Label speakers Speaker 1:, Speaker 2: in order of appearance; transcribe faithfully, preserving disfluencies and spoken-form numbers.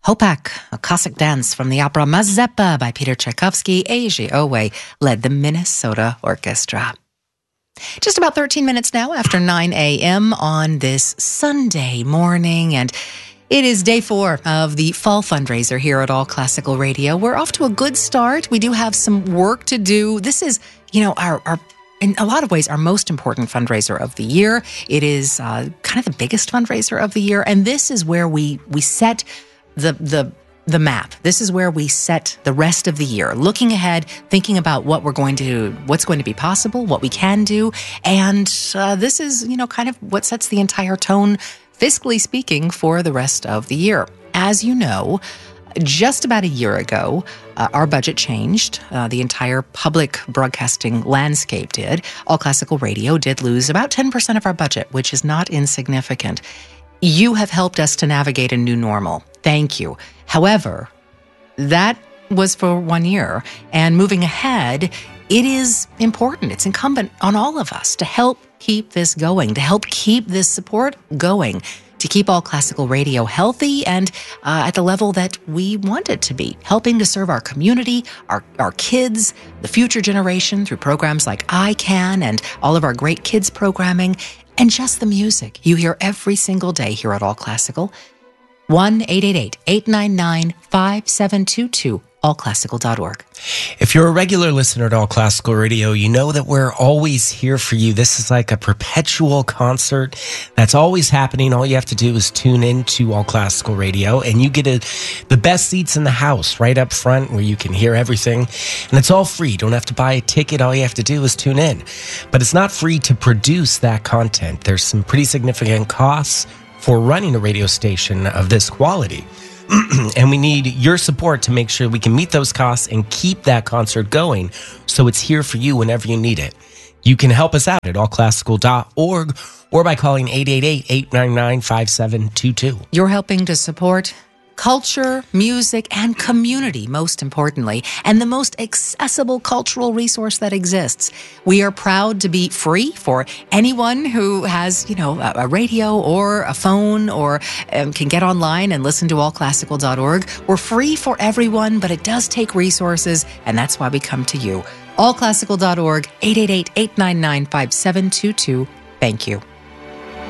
Speaker 1: Hopak, a Cossack dance from the opera Mazeppa by Peter Tchaikovsky, Eiji Owe led the Minnesota Orchestra. Just about thirteen minutes now after nine a.m. on this Sunday morning, and it is day four of the fall fundraiser here at All Classical Radio. We're off to a good start. We do have some work to do. This is, you know, our, our in a lot of ways, our most important fundraiser of the year. It is uh, kind of the biggest fundraiser of the year, and this is where we we set the the the map. This is where we set the rest of the year, looking ahead, thinking about what we're going to, what's going to be possible, what we can do, and uh, this is, you know, kind of what sets the entire tone, fiscally speaking, for the rest of the year. As you know, just about a year ago, uh, our budget changed. Uh, the entire public broadcasting landscape did. All Classical Radio did lose about ten percent of our budget, which is not insignificant. You have helped us to navigate a new normal. Thank you. However, that was for one year. And moving ahead, it is important. It's incumbent on all of us to help keep this going, to help keep this support going, to keep All Classical Radio healthy and uh, at the level that we want it to be, helping to serve our community, our, our kids, the future generation through programs like I CAN and all of our great kids programming, and just the music you hear every single day here at All Classical. one eight eight eight, eight nine nine, five seven two two, all classical dot org.
Speaker 2: If you're a regular listener to All Classical Radio, you know that we're always here for you. This is like a perpetual concert that's always happening. All you have to do is tune in to All Classical Radio, and you get a, the best seats in the house right up front where you can hear everything. And it's all free. You don't have to buy a ticket. All you have to do is tune in. But it's not free to produce that content. There's some pretty significant costs for running a radio station of this quality. And we need your support to make sure we can meet those costs and keep that concert going so it's here for you whenever you need it. You can help us out at all classical dot org or by calling eight eight eight, eight nine nine, five seven two two.
Speaker 1: You're helping to support culture, music, and community, most importantly, and the most accessible cultural resource that exists. We are proud to be free for anyone who has, you know, a, a radio or a phone or um, can get online and listen to all classical dot org. We're free for everyone, but it does take resources, and that's why we come to you. all classical dot org, eight eight eight, eight nine nine, five seven two two. Thank you.